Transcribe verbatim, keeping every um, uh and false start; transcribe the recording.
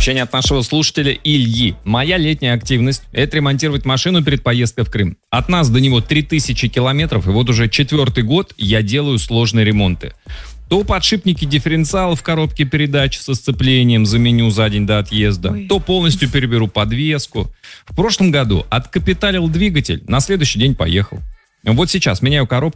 Сообщение от нашего слушателя Ильи. Моя летняя активность – это ремонтировать машину перед поездкой в Крым. От нас до него три тысячи километров, и вот уже четвертый год я делаю сложные ремонты. То подшипники дифференциала в коробке передач со сцеплением заменю за день до отъезда, Ой. то полностью переберу подвеску. В прошлом году откапиталил двигатель, на следующий день поехал. Вот сейчас меняю коробку